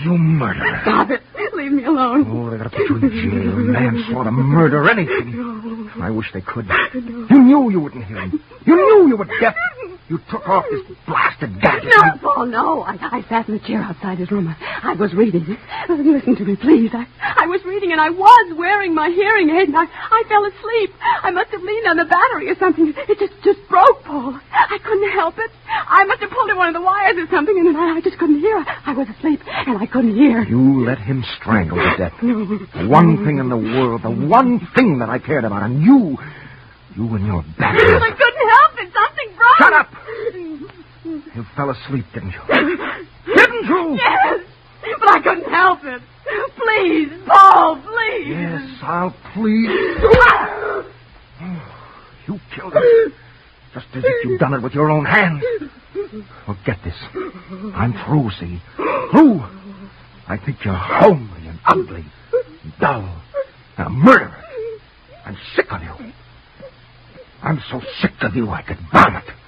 You murderer. Stop it. Leave me alone. Oh, they're going to put you in jail. Manslaughter, murder, anything. No. I wish they could. No. You knew you wouldn't hear him. You knew you were deaf. You took off this blasted gadget. No, Paul, no. I sat in the chair outside his room. I was reading. Listen to me, please. I was reading, and I was wearing my hearing aid, and I fell asleep. I must have leaned on the battery or something. It just broke, Paul. I couldn't help it. I must have pulled at one of the wires or something, and then I just couldn't hear. I was asleep, and I couldn't hear. You let him strangle to death. No. The one thing in the world, the one thing that I cared about, and you and your bad... I couldn't help it. Something broke. Shut up! You fell asleep, didn't you? Didn't you? Yes, but I couldn't help it. Please, Paul, please. Yes, I'll please. You killed him. Just as if you'd done it with your own hands. Well, get this. I'm through, see? Through. I think you're homely and ugly, and dull, and a murderer. I'm sick of you. I'm so sick of you I could vomit.